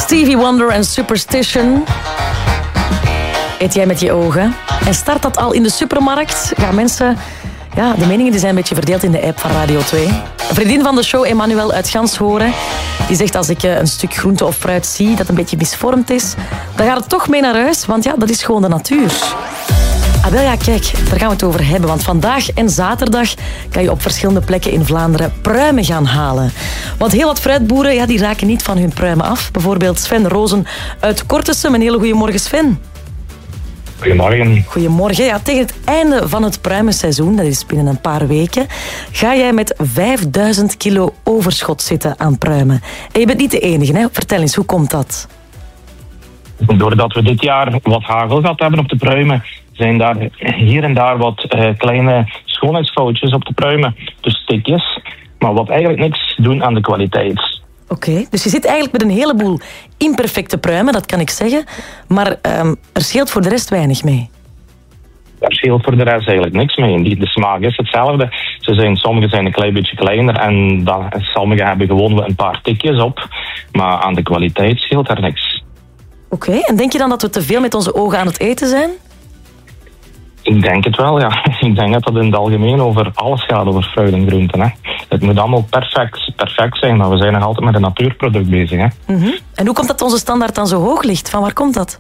Stevie Wonder en Superstition. Eet jij met je ogen? En start dat al in de supermarkt? Ja, mensen... Ja, de meningen die zijn een beetje verdeeld in de app van Radio 2. Een vriendin van de show, Emmanuel uit Ganshoren, die zegt als ik een stuk groente of fruit zie dat een beetje misvormd is, dan gaat het toch mee naar huis, want ja, dat is gewoon de natuur. Ah, wel ja, kijk, daar gaan we het over hebben. Want vandaag en zaterdag kan je op verschillende plekken in Vlaanderen pruimen gaan halen. Want heel wat fruitboeren, ja, die raken niet van hun pruimen af. Bijvoorbeeld Sven Rozen uit Kortesum. Een hele goede morgen, Sven. Goedemorgen. Goedemorgen. Ja, tegen het einde van het pruimenseizoen, dat is binnen een paar weken, ga jij met 5000 kilo overschot zitten aan pruimen. En je bent niet de enige, hè? Vertel eens, hoe komt dat? Doordat we dit jaar wat hagel gehad hebben op de pruimen, zijn daar hier en daar wat kleine schoonheidsfoutjes op de pruimen. Dus stikjes, maar wat eigenlijk niks doen aan de kwaliteit. Oké, dus je zit eigenlijk met een heleboel imperfecte pruimen, dat kan ik zeggen. Maar er scheelt voor de rest weinig mee. Daar scheelt voor de rest eigenlijk niks mee. De smaak is hetzelfde. Sommige zijn een klein beetje kleiner en sommige hebben gewoon een paar tikjes op. Maar aan de kwaliteit scheelt er niks. Oké, en denk je dan dat we te veel met onze ogen aan het eten zijn? Ik denk het wel, ja. Ik denk dat dat in het algemeen over alles gaat, over fruit en groenten. Hè. Het moet allemaal perfect zijn, maar we zijn nog altijd met een natuurproduct bezig. Hè. Mm-hmm. En hoe komt dat onze standaard dan zo hoog ligt? Van waar komt dat?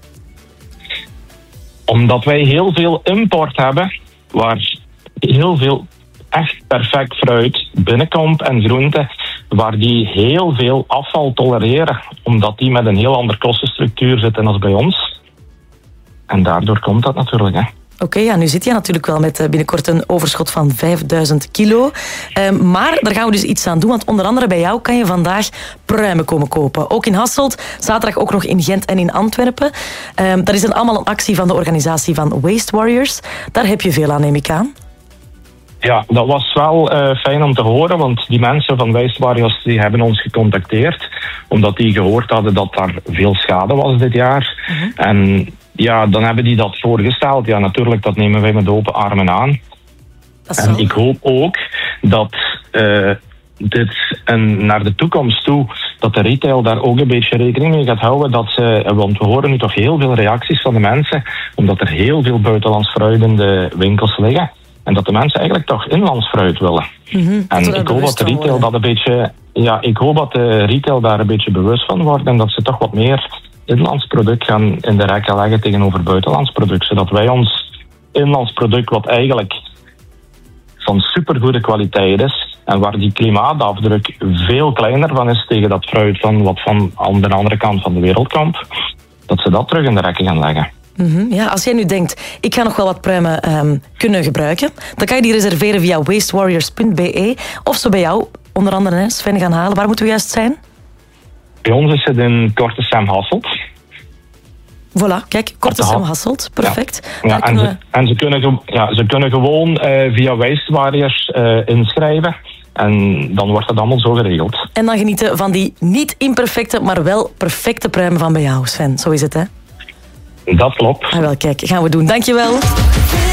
Omdat wij heel veel import hebben, waar heel veel echt perfect fruit binnenkomt en groenten, waar die heel veel afval tolereren, omdat die met een heel andere kostenstructuur zitten als bij ons. En daardoor komt dat natuurlijk, hè. Oké, ja, nu zit je natuurlijk wel met binnenkort een overschot van 5000 kilo. Maar daar gaan we dus iets aan doen, want onder andere bij jou kan je vandaag pruimen komen kopen. Ook in Hasselt, zaterdag ook nog in Gent en in Antwerpen. Dat is dan allemaal een actie van de organisatie van Waste Warriors. Daar heb je veel aan, neem ik aan. Ja, dat was wel fijn om te horen, want die mensen van Waste Warriors die hebben ons gecontacteerd, omdat die gehoord hadden dat daar veel schade was dit jaar. Mm-hmm. En ja, dan hebben die dat voorgesteld. Ja, natuurlijk, dat nemen wij met open armen aan. En ik hoop ook dat dit naar de toekomst toe, dat de retail daar ook een beetje rekening mee gaat houden. Want we horen nu toch heel veel reacties van de mensen, omdat er heel veel buitenlands fruit in de winkels liggen. En dat de mensen eigenlijk toch inlands fruit willen. Mm-hmm, en ik hoop dat de retail dat een beetje... Ja, ik hoop dat de retail daar een beetje bewust van wordt en dat ze toch wat meer inlands product gaan in de rekken leggen tegenover buitenlands product. Zodat wij ons inlands product, wat eigenlijk van supergoede kwaliteit is en waar die klimaatafdruk veel kleiner van is tegen dat fruit van wat van aan de andere kant van de wereld komt, dat ze dat terug in de rekken gaan leggen. Mm-hmm. Ja, als jij nu denkt, ik ga nog wel wat pruimen kunnen gebruiken, dan kan je die reserveren via wastewarriors.be of zo bij jou, onder andere Sven, gaan halen. Waar moeten we juist zijn? Bij ons is het in Kortesum Hasselt. Voilà, kijk, Kortesum Hasselt, perfect. Ja. En ze kunnen gewoon via Waste Warriors inschrijven. En dan wordt dat allemaal zo geregeld. En dan genieten van die niet imperfecte, maar wel perfecte pruimen van bij jou, Sven. Zo is het, hè? Dat klopt. Ah, wel, kijk, gaan we doen. Dankjewel.